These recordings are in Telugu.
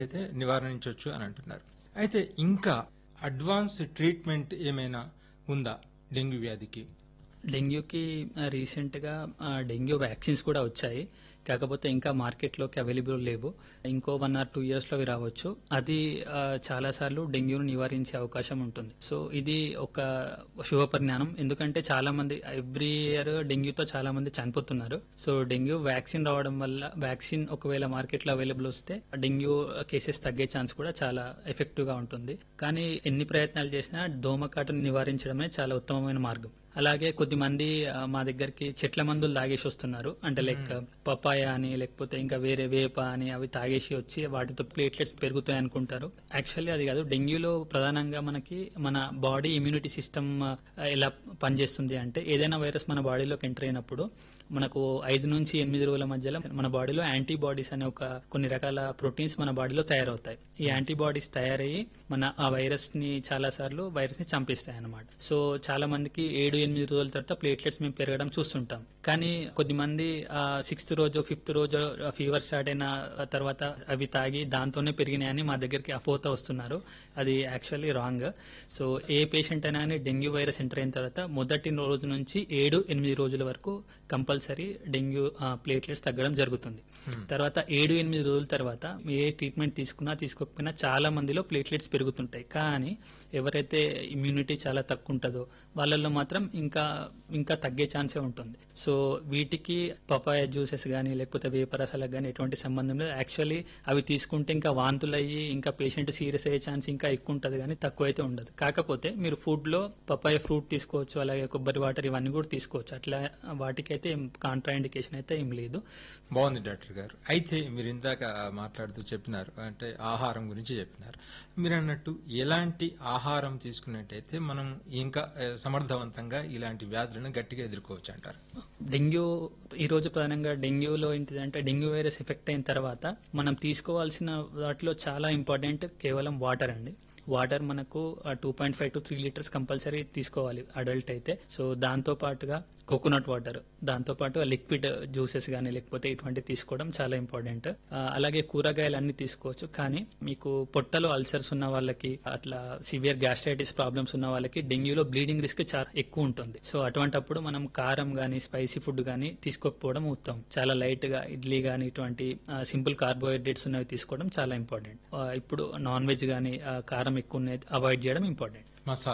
అయితే నివారించవచ్చు అని అంటున్నారు. అయితే ఇంకా అడ్వాన్స్ ట్రీట్మెంట్ ఏమైనా ఉందా డెంగ్యూ వ్యాధికి? డెంగ్యూకి రీసెంట్గా డెంగ్యూ వ్యాక్సిన్స్ కూడా వచ్చాయి. కాకపోతే ఇంకా మార్కెట్లోకి అవైలబుల్ లేవు. ఇంకో 1 or 2 yearsలో అవి రావచ్చు. అది చాలాసార్లు డెంగ్యూను నివారించే అవకాశం ఉంటుంది. సో ఇది ఒక శుభ పరిణామం. ఎందుకంటే చాలా మంది ఎవ్రీ ఇయర్ డెంగ్యూతో చాలా మంది చనిపోతున్నారు. సో డెంగ్యూ వ్యాక్సిన్ రావడం వల్ల వ్యాక్సిన్ ఒకవేళ మార్కెట్లో అవైలబుల్ వస్తే డెంగ్యూ కేసెస్ తగ్గే ఛాన్స్ కూడా చాలా ఎఫెక్టివ్ గా ఉంటుంది. కానీ ఎన్ని ప్రయత్నాలు చేసినా దోమకాటును నివారించడమే చాలా ఉత్తమమైన మార్గం. అలాగే కొద్దిమంది మా దగ్గరికి చెట్ల మందులు తాగేసి వస్తున్నారు. అంటే లైక్ పపాయ అని లేకపోతే ఇంకా వేరే వేప అని అవి తాగేసి వచ్చి వాటితో ప్లేట్లెట్స్ పెరుగుతాయి అనుకుంటారు. యాక్చువల్లీ అది కాదు. డెంగ్యూలో ప్రధానంగా మనకి మన బాడీ ఇమ్యూనిటీ సిస్టమ్ ఎలా పనిచేస్తుంది అంటే ఏదైనా వైరస్ మన బాడీలోకి ఎంటర్ అయినప్పుడు మనకు 5 నుంచి 8 రోజుల మధ్యలో మన బాడీలో యాంటీబాడీస్ అనే కొన్ని రకాల ప్రోటీన్స్ మన బాడీలో తయారవుతాయి. ఈ యాంటీబాడీస్ తయారయ్యి మన ఆ వైరస్ ని చాలా సార్లు వైరస్ ని చంపేస్తాయి అన్నమాట. సో చాలా మందికి 7-8 రోజుల తర్వాత ప్లేట్లెట్స్ మేము పెరగడం చూస్తుంటాం. కానీ కొద్దిమంది 6th రోజు 5th రోజు ఫీవర్ స్టార్ట్ అయిన తర్వాత అవి తాగి దాంతోనే పెరిగినాయని మా దగ్గరికి అపోత వస్తున్నారు. అది యాక్చువల్లీ రాంగ్. సో ఏ పేషెంట్ అయినా కానీ డెంగ్యూ వైరస్ ఎంటర్ అయిన తర్వాత మొదటి రోజు నుంచి 7-8 రోజుల వరకు కంపల్సరీ డెంగ్యూ ప్లేట్లెట్స్ తగ్గడం జరుగుతుంది. తర్వాత 7-8 రోజుల తర్వాత ఏ ట్రీట్మెంట్ తీసుకున్నా తీసుకోకపోయినా చాలా మందిలో ప్లేట్లెట్స్ పెరుగుతుంటాయి. కానీ ఎవరైతే ఇమ్యూనిటీ చాలా తక్కువ ఉంటుందో వాళ్ళల్లో మాత్రం ఇంకా తగ్గే ఛాన్సే ఉంటుంది. సో వీటికి పపాయ జ్యూసెస్ కానీ లేకపోతే వేపరసాలకు కానీ ఎటువంటి సంబంధం లేదు. యాక్చువల్లీ అవి తీసుకుంటే ఇంకా వాంతులు అయ్యి ఇంకా పేషెంట్ సీరియస్ అయ్యే ఛాన్స్ ఇంకా ఎక్కువ ఉంటుంది కానీ తక్కువ అయితే ఉండదు. కాకపోతే మీరు ఫుడ్ లో పపాయ ఫ్రూట్ తీసుకోవచ్చు, అలాగే కొబ్బరి వాటర్ ఇవన్నీ కూడా తీసుకోవచ్చు. అట్లా వాటికైతే కాంట్రా ఇండికేషన్ అయితే ఏం లేదు. బాగుంది డాక్టర్ గారు. అయితే మీరు ఇందాక మాట్లాడుతూ చెప్పినారు, అంటే ఆహారం గురించి చెప్పినారు. మీరు అన్నట్టు ఎలాంటి ఆహారం తీసుకున్నట్టయితే మనం ఇంకా సమర్థవంతంగా ఇలాంటి వ్యాధులను గట్టిగా ఎదుర్కోవచ్చు అంటారు? డెంగ్యూ ఈ రోజు ప్రధానంగా డెంగ్యూలో ఏంటిదంటే డెంగ్యూ వైరస్ ఎఫెక్ట్ అయిన తర్వాత మనం తీసుకోవాల్సిన వాటిలో చాలా ఇంపార్టెంట్ కేవలం వాటర్ అండి. వాటర్ మనకు 2.5 to 3 లీటర్స్ కంపల్సరీ తీసుకోవాలి అడల్ట్ అయితే. సో దాంతో పాటుగా కోకోనట్ వాటర్, దాంతో పాటు లిక్విడ్ జ్యూసెస్ కానీ లేకపోతే ఇటువంటి తీసుకోవడం చాలా ఇంపార్టెంట్. అలాగే కూరగాయలు అన్ని తీసుకోవచ్చు. కానీ మీకు పొట్టలో అల్సర్స్ ఉన్న వాళ్ళకి అట్లా సివియర్ గ్యాస్ట్రైటిస్ ప్రాబ్లమ్స్ ఉన్న వాళ్ళకి డెంగ్యూలో బ్లీడింగ్ రిస్క్ చాలా ఎక్కువ ఉంటుంది. సో అటువంటప్పుడు మనం కారం గానీ స్పైసీ ఫుడ్ గానీ తీసుకోకపోవడం ఉత్తమం. చాలా లైట్ గా ఇడ్లీ గానీ ఇటువంటి సింపుల్ కార్బోహైడ్రేట్స్ ఉన్నవి తీసుకోవడం చాలా ఇంపార్టెంట్. ఇప్పుడు నాన్ వెజ్ గానీ కారం ఎక్కువ ఉన్నది అవాయిడ్ చేయడం ఇంపార్టెంట్.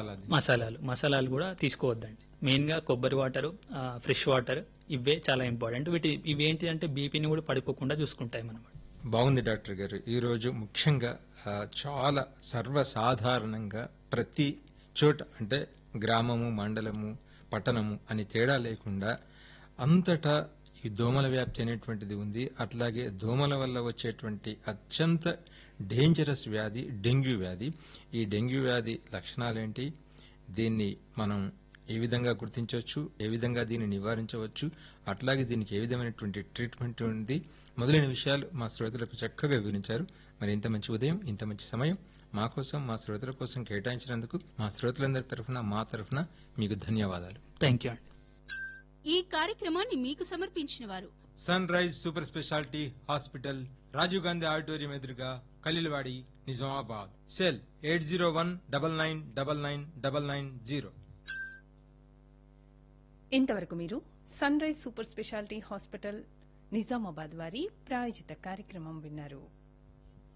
మసాలాలు కూడా తీసుకోవద్దండి. మెయిన్ గా కొబ్బరి వాటర్, ఫ్రెష్ వాటర్ ఇవే చాలా ఇంపార్టెంట్. ఇవి ఏంటి అంటే బీపీని కూడా పడిపోకుండా చూసుకుంటాయి మనం. బాగుంది డాక్టర్ గారు. ఈ రోజు ముఖ్యంగా చాలా సర్వసాధారణంగా ప్రతి చోట అంటే గ్రామము, మండలము, పట్టణము అని తేడా లేకుండా అంతటా ఈ దోమల వ్యాప్తి అనేటువంటిది ఉంది. అట్లాగే దోమల వల్ల వచ్చేటువంటి అత్యంత డేంజరస్ వ్యాధి డెంగ్యూ వ్యాధి. ఈ డెంగ్యూ వ్యాధి లక్షణాలేంటి, దీన్ని మనం ఏ విధంగా గుర్తించవచ్చు, ఏ విధంగా దీన్ని నివారించవచ్చు, అట్లాగే దీనికి ఏ విధమైనటువంటి ట్రీట్మెంట్ ఉంది, మొదలైన విషయాలు మా శ్రోతలకు చక్కగా వివరించారు. మరి ఇంత మంచి ఉదయం, ఇంత మంచి సమయం మా కోసం, మా శ్రోతల కోసం కేటాయించినందుకు మా శ్రోతలందరి తరఫున, మా తరఫున మీకు ధన్యవాదాలు. థ్యాంక్ యూ అండి. ఈ కార్యక్రమాన్ని మీకు సమర్పించిన వారు sun rise super speciality hospital, Rajiv Gandhi auditorium ఎదురుగా, ఖలీల్వాడి, నిజామాబాద్. సెల్ 8019999990. ఇంతవరకు మీరు sun rise super speciality hospital Nizamabad వారి ప్రాయోజిత కార్యక్రమం విన్నారు.